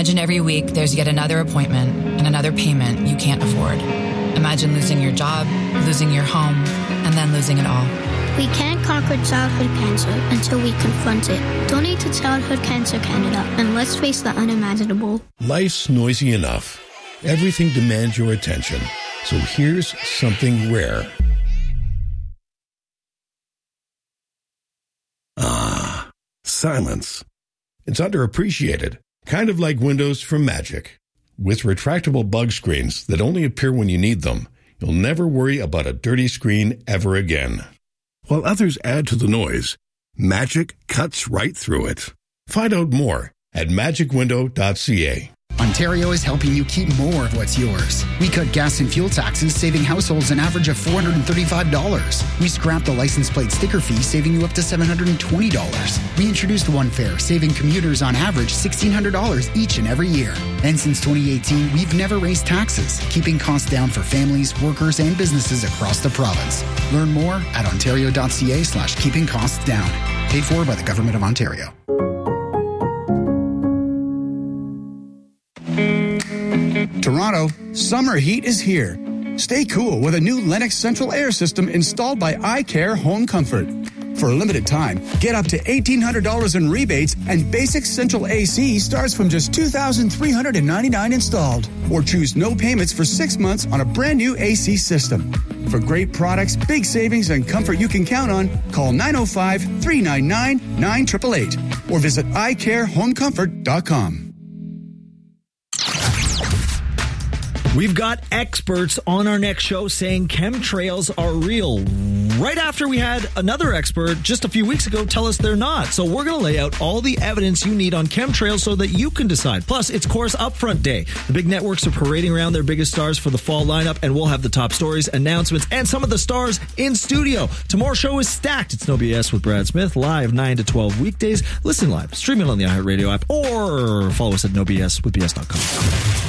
Imagine every week there's yet another appointment and another payment you can't afford. Imagine losing your job, losing your home, and then losing it all. We can't conquer childhood cancer until we confront it. Donate to Childhood Cancer Canada and let's face the unimaginable. Life's noisy enough. Everything demands your attention. So here's something rare. Ah, silence. It's underappreciated, kind of like Windows from Magic. With retractable bug screens that only appear when you need them, you'll never worry about a dirty screen ever again. While others add to the noise, Magic cuts right through it. Find out more at magicwindow.ca. Ontario is helping you keep more of what's yours. We cut gas and fuel taxes, saving households an average of $435. We scrapped the license plate sticker fee, saving you up to $720. We introduced One Fare, saving commuters on average $1,600 each and every year. And since 2018, we've never raised taxes, keeping costs down for families, workers, and businesses across the province. Learn more at ontario.ca/keeping costs down. Paid for by the Government of Ontario. Toronto, summer heat is here. Stay cool with a new Lennox Central Air System installed by iCare Home Comfort. For a limited time, get up to $1,800 in rebates and basic central AC starts from just $2,399 installed. Or choose no payments for 6 months on a brand new AC system. For great products, big savings, and comfort you can count on, call 905-399-9888 or visit iCareHomeComfort.com. We've got experts on our next show saying chemtrails are real. Right after we had another expert just a few weeks ago tell us they're not. So we're going to lay out all the evidence you need on chemtrails so that you can decide. Plus, it's Chorus Upfront Day. The big networks are parading around their biggest stars for the fall lineup, and we'll have the top stories, announcements, and some of the stars in studio. Tomorrow's show is stacked. It's No BS with Brad Smith, live 9 to 12 weekdays. Listen live, stream it on the iHeartRadio app, or follow us at nobswithbs.com.